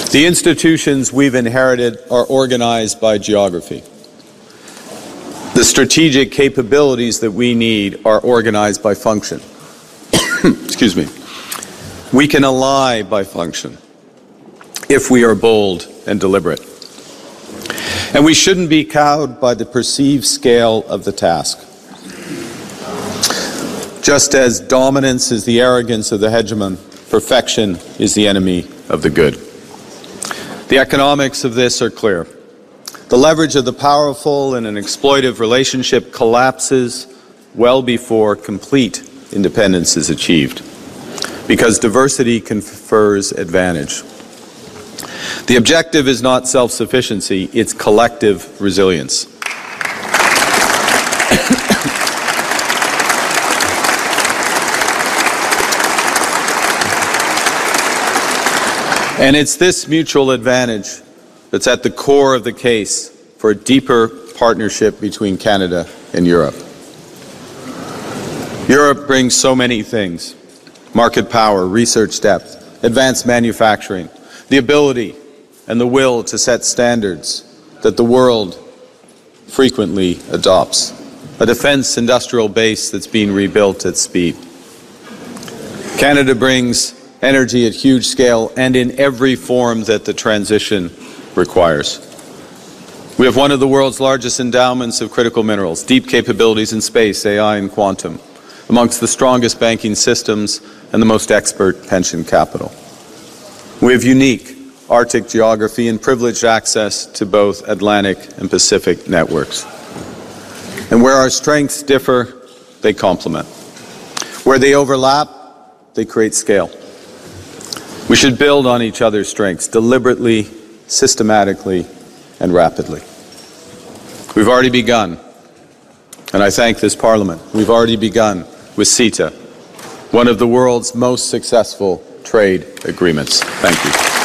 The institutions we've inherited are organized by geography. The strategic capabilities that we need are organized by function. Excuse me. We can ally by function if we are bold and deliberate. And we shouldn't be cowed by the perceived scale of the task. Just as dominance is the arrogance of the hegemon, perfection is the enemy of the good. The economics of this are clear. The leverage of the powerful in an exploitive relationship collapses well before complete independence is achieved, because diversity confers advantage. The objective is not self-sufficiency, it's collective resilience. And it's this mutual advantage that's at the core of the case for a deeper partnership between Canada and Europe. Europe brings so many things: market power, research depth, advanced manufacturing, the ability and the will to set standards that the world frequently adopts, a defense industrial base that's being rebuilt at speed. Canada brings energy at huge scale and in every form that the transition requires. We have one of the world's largest endowments of critical minerals, deep capabilities in space, AI, and quantum, amongst the strongest banking systems and the most expert pension capital. We have unique Arctic geography and privileged access to both Atlantic and Pacific networks. And where our strengths differ, they complement. Where they overlap, they create scale. We should build on each other's strengths deliberately, systematically, and rapidly. We've already begun, and I thank this Parliament. We've already begun with CETA, one of the world's most successful trade agreements. Thank you.